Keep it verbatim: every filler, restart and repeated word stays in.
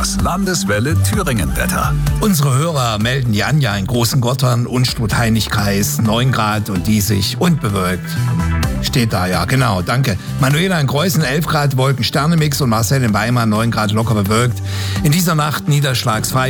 Das Landeswelle Thüringen-Wetter. Unsere Hörer melden die Anja in Großengottern, Unstrut-Heinig-Kreis, neun Grad und diesig und bewölkt. Steht da, ja, genau, danke. Manuela in Kreuzen, elf Grad, Wolken-Sterne-Mix und Marcel in Weimar, neun Grad, locker bewölkt. In dieser Nacht niederschlagsfrei.